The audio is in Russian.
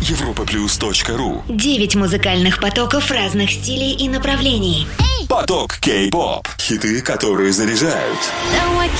europaplus.ru. 9 музыкальных потоков разных стилей и направлений. Поток K-pop. Хиты, которые заряжают.